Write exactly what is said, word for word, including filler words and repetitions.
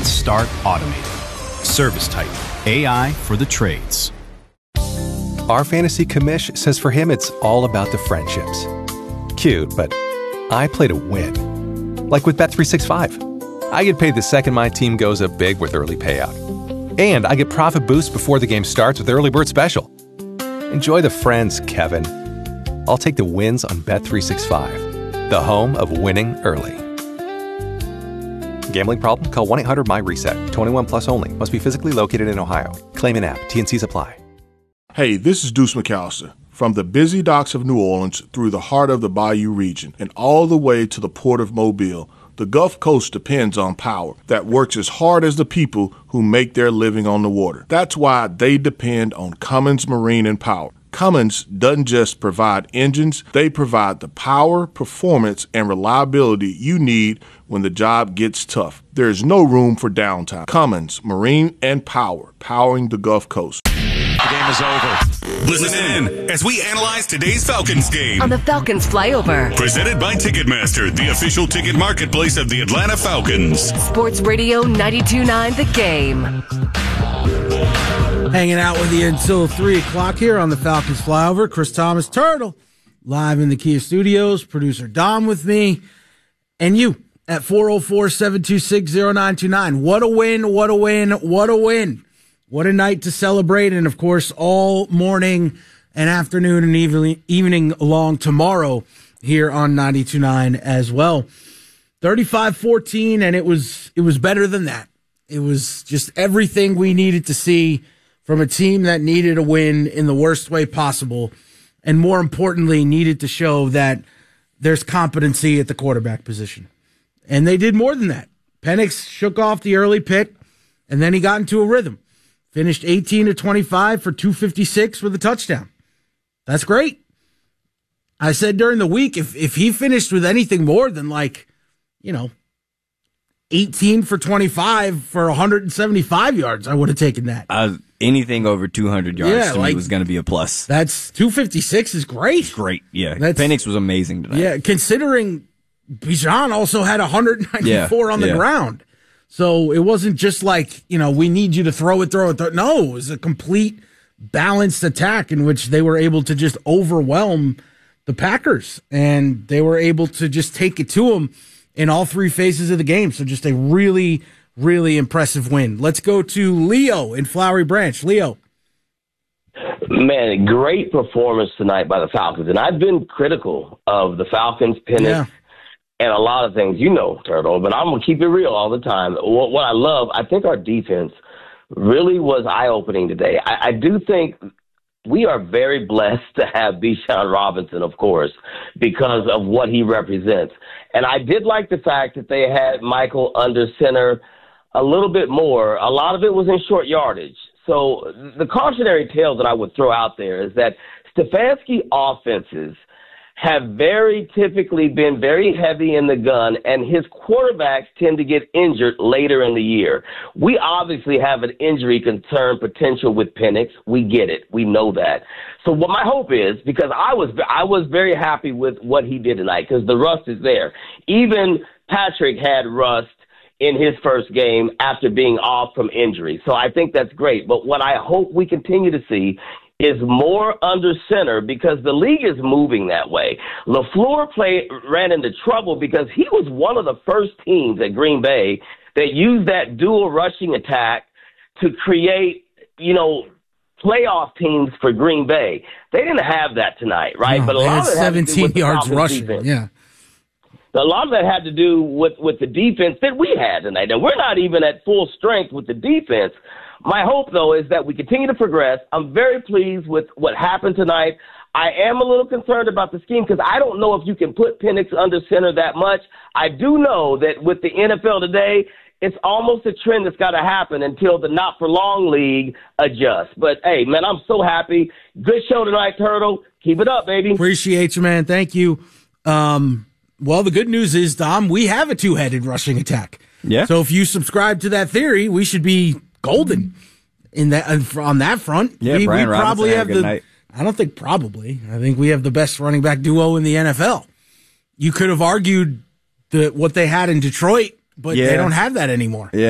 start automating. Service Titan, A I for the trades. Our fantasy commish says for him it's all about the friendships. Cute, but I play to win. Like with Bet three sixty-five. I get paid the second my team goes up big with early payout. And I get profit boosts before the game starts with Early Bird Special. Enjoy the friends, Kevin. I'll take the wins on Bet three sixty-five, the home of winning early. Gambling problem? Call one eight hundred M Y reset. twenty-one plus only. Must be physically located in Ohio. Claim an app. T N Cs apply. Hey, this is Deuce McAllister. From the busy docks of New Orleans through the heart of the Bayou region and all the way to the port of Mobile, the Gulf Coast depends on power that works as hard as the people who make their living on the water. That's why they depend on Cummins Marine and Power. Cummins doesn't just provide engines, they provide the power, performance, and reliability you need when the job gets tough. There is no room for downtime. Cummins Marine and Power, powering the Gulf Coast. The game is over. Listen in as we analyze today's Falcons game on the Falcons Flyover. Presented by Ticketmaster, the official ticket marketplace of the Atlanta Falcons. Sports Radio ninety-two point nine The Game. Hanging out with you until three o'clock here on the Falcons Flyover. Chris Thomas Turtle, live in the Kia Studios. Producer Dom with me. And you at four oh four, seven two six, oh nine two nine. What a win, what a win, what a win. What a night to celebrate, and of course, all morning and afternoon and evening, evening long tomorrow here on ninety-two point nine as well. thirty-five fourteen, and it was it was better than that. It was just everything we needed to see from a team that needed a win in the worst way possible, and more importantly, needed to show that there's competency at the quarterback position. And they did more than that. Penix shook off the early pick, and then he got into a rhythm. Finished eighteen to twenty-five for two fifty-six with a touchdown. That's great. I said during the week, if if he finished with anything more than like, you know, eighteen for twenty-five for one hundred seventy-five yards, I would have taken that. Uh, anything over two hundred yards yeah, to like, me was going to be a plus. That's two fifty-six is great. Great, yeah. That's, Penix was amazing tonight. Yeah, considering Bijan also had one hundred ninety-four yeah, on the yeah. ground. So it wasn't just like, you know, we need you to throw it, throw it, throw it. No, it was a complete balanced attack in which they were able to just overwhelm the Packers. And they were able to just take it to them in all three phases of the game. So just a really, really impressive win. Let's go to Leo in Flowery Branch. Leo. Man, great performance tonight by the Falcons. And I've been critical of the Falcons, Penix, yeah. and a lot of things, you know, Turtle, but I'm going to keep it real all the time. What, what I love, I think our defense really was eye-opening today. I, I do think we are very blessed to have Bijan Robinson, of course, because of what he represents. And I did like the fact that they had Michael under center a little bit more. A lot of it was in short yardage. So the cautionary tale that I would throw out there is that Stefanski offenses have very typically been very heavy in the gun, and his quarterbacks tend to get injured later in the year. We obviously have an injury concern potential with Penix. We get it. We know that. So what my hope is, because I was I was very happy with what he did tonight, because the rust is there. Even Patrick had rust in his first game after being off from injury. So I think that's great. But what I hope we continue to see is more under center, because the league is moving that way. LaFleur play, ran into trouble because he was one of the first teams at Green Bay that used that dual rushing attack to create, you know, playoff teams for Green Bay. They didn't have that tonight, right? No, but a lot of it had to do with seventeen yards the rushing, defense. yeah. A lot of that had to do with, with the defense that we had tonight. And we're not even at full strength with the defense. My hope, though, is that we continue to progress. I'm very pleased with what happened tonight. I am a little concerned about the scheme because I don't know if you can put Penix under center that much. I do know that with the N F L today, it's almost a trend that's got to happen until the not-for-long league adjusts. But, hey, man, I'm so happy. Good show tonight, Turtle. Keep it up, baby. Appreciate you, man. Thank you. Um, well, the good news is, Dom, we have a two-headed rushing attack. Yeah. So if you subscribe to that theory, we should be golden in that on that front. Yeah, we, Brian we Robinson probably had a have good the. night. I don't think probably. I think we have the best running back duo in the N F L. You could have argued the what they had in Detroit, but yeah. they don't have that anymore. Yeah.